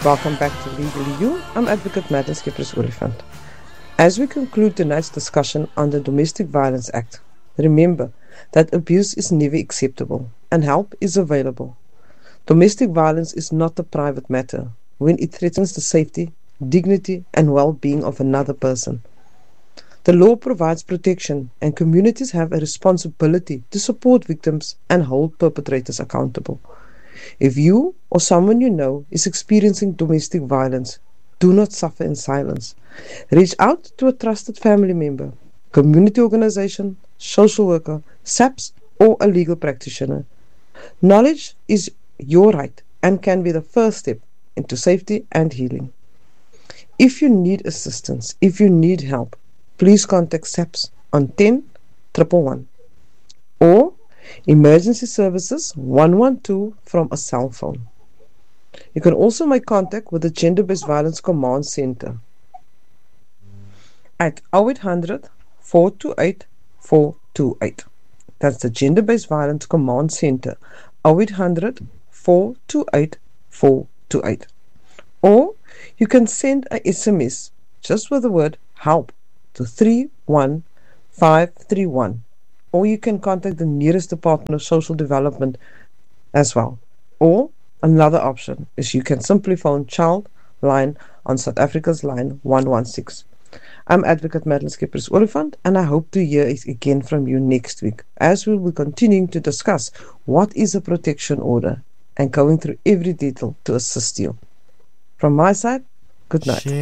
Welcome back to Legally You. I'm Advocate Madeleine Schippers-Oliphant. As we conclude tonight's discussion on the Domestic Violence Act, remember that abuse is never acceptable and help is available. Domestic violence is not a private matter when it threatens the safety, dignity, and well-being of another person. The law provides protection, and communities have a responsibility to support victims and hold perpetrators accountable. If you or someone you know is experiencing domestic violence, do not suffer in silence. Reach out to a trusted family member, community organization, social worker, SAPS, or a legal practitioner. Knowledge is your right and can be the first step into safety and healing. If you need assistance, if you need help, please contact SAPS on 10 111 or Emergency Services 112 from a cell phone. You can also make contact with the Gender-Based Violence Command Center at 0800 428 428. That's the Gender-Based Violence Command Center, 0800 428 428. Or you can send a SMS just with the word HELP to 31531. Or you can contact the nearest Department of Social Development as well. Or another option is you can simply phone Child Line on South Africa's line 116. I'm Advocate Madeleine Schippers-Oliphant, and I hope to hear again from you next week as we'll be continuing to discuss what is a protection order and going through every detail to assist you. From my side, good night.